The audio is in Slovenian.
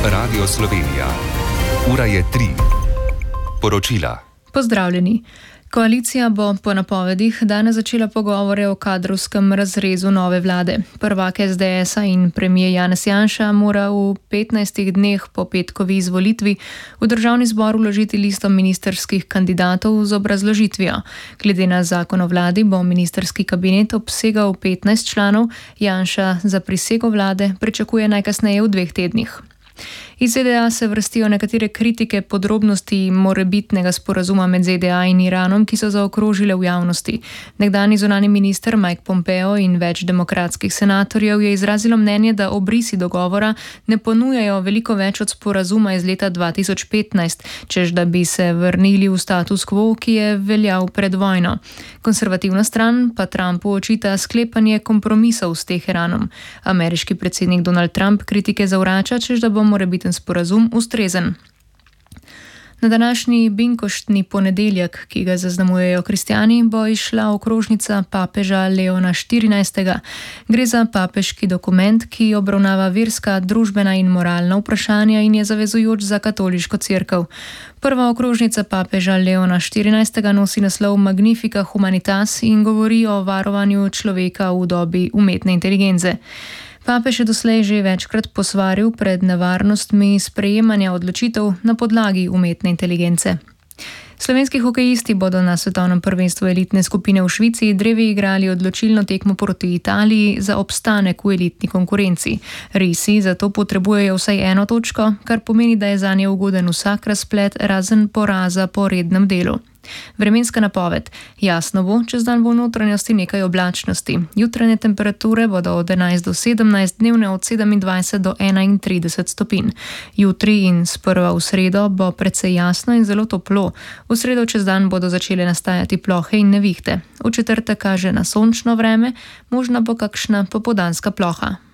Radio Slovenija. Ura je 3. Poročila. Pozdravljeni. Koalicija bo po napovedih danes začela pogovore o kadrovskem razrezu nove vlade. Prvak SDS-a in premier Janez Janša mora v 15 dneh po petkovi izvolitvi v državni zbor vložiti listo ministrskih kandidatov z obrazložitvijo. Glede na zakon o vladi bo ministerski kabinet obsegal 15 članov, Janša za prisego vlade pričakuje najkasneje v 2 tednih. Iz ZDA se vrstijo nekatere kritike podrobnosti morebitnega sporazuma med ZDA in Iranom, ki so zaokrožile v javnosti. Nekdanji zunanji minister Mike Pompeo in več demokratskih senatorjev je izrazilo mnenje, da obrisi dogovora ne ponujajo veliko več od sporazuma iz leta 2015, čež da bi se vrnili v status quo, ki je veljal pred vojno. Konservativna stran pa Trumpu očita sklepanje kompromisov s Teheranom. Ameriški predsednik Donald Trump kritike zavrača, čež da bo morebiten sporazum ustrezen. Na današnji binkoštni ponedeljek, ki ga zaznamujejo kristjani, bo izšla okrožnica papeža Leona XIV. Gre za papeški dokument, ki obravnava verska, družbena in moralna vprašanja in je zavezujoč za katoliško cerkev. Prva okrožnica papeža Leona XIV. Nosi naslov Magnifica Humanitas in govori o varovanju človeka v dobi umetne inteligence. Papež je doslej že večkrat posvaril pred nevarnostmi sprejemanja odločitev na podlagi umetne inteligence. Slovenski hokejisti bodo na svetovnem prvenstvu elitne skupine v Švici drevi igrali odločilno tekmo proti Italiji za obstanek v elitni konkurenci. Risi zato potrebujejo vsaj 1 točko, kar pomeni, da je zanje ugoden vsak razplet razen poraza po rednem delu. Vremenska napoved. Jasno bo, čez dan bo v notranjosti nekaj oblačnosti. Jutranje temperature bodo od 11 do 17, dnevne od 27 do 31 stopinj. Jutri in sprva v sredo bo precej jasno in zelo toplo. V sredo čez dan bodo začele nastajati plohe in nevihte. V četrtek kaže na sončno vreme, možna bo kakšna popoldanska ploha.